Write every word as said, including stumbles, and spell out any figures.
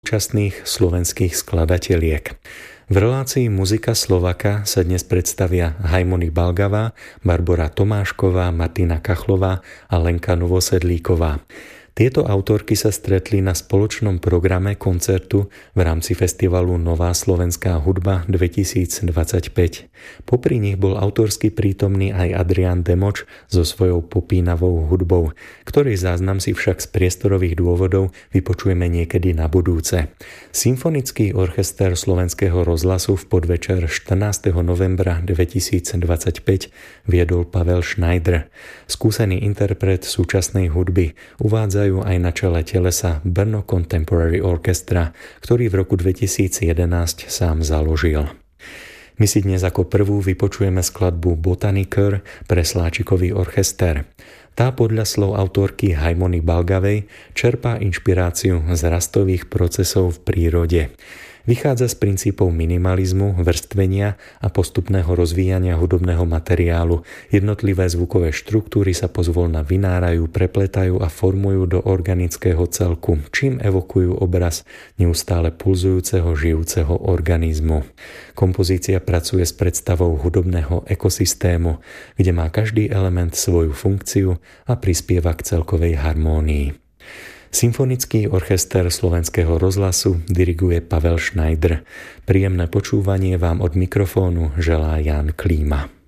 súčasných slovenských skladateliek. V relácii Muzika Slovaka sa dnes predstavia Hajmony Balgavá, Barbora Tomášková, Martina Kachlová a Lenka Novosedlíková. Tieto autorky sa stretli na spoločnom programe koncertu v rámci festivalu Nová slovenská hudba dvetisícdvadsaťpäť. Popri nich bol autorsky prítomný aj Adrián Demoč so svojou popínavou hudbou, ktorý záznam si však z priestorových dôvodov vypočujeme niekedy na budúce. Symfonický orchester Slovenského rozhlasu v podvečer štrnásteho novembra dvetisícdvadsaťpäť viedol Pavel Schneider. Skúsený interpret súčasnej hudby uvádza aj na čele telesa Brno Contemporary Orchestra, ktorý v roku dvetisícjedenásť sám založil. My si dnes ako prvú vypočujeme skladbu Botaniker pre Sláčikový orchester. Tá podľa slov autorky Hajmony Balgavej čerpá inšpiráciu z rastových procesov v prírode. Vychádza z princípov minimalizmu, vrstvenia a postupného rozvíjania hudobného materiálu. Jednotlivé zvukové štruktúry sa pozvolna vynárajú, prepletajú a formujú do organického celku, čím evokujú obraz neustále pulzujúceho, žijúceho organizmu. Kompozícia pracuje s predstavou hudobného ekosystému, kde má každý element svoju funkciu a prispieva k celkovej harmónii. Symfonický orchester Slovenského rozhlasu diriguje Pavel Schneider. Príjemné počúvanie vám od mikrofónu želá Ján Klíma.